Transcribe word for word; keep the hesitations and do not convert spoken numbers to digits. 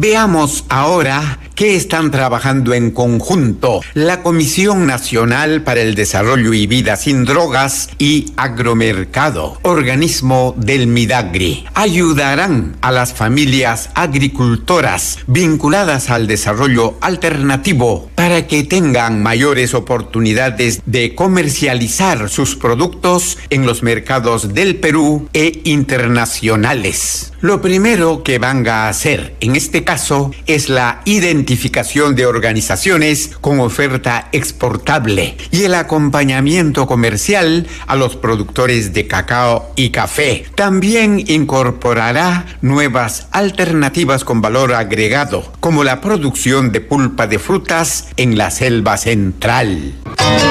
Veamos ahora qué están trabajando en conjunto la Comisión Nacional para el Desarrollo y Vida Sin Drogas y Agromercado, organismo del Midagri. Ayudarán a las familias agricultoras vinculadas al desarrollo alternativo para que tengan mayores oportunidades de comercializar sus productos en los mercados del Perú e internacionales. Lo primero que van a hacer en este caso es la identificación de organizaciones con oferta exportable y el acompañamiento comercial a los productores de cacao y café. También incorporará nuevas alternativas con valor agregado, como la producción de pulpa de frutas en la selva central.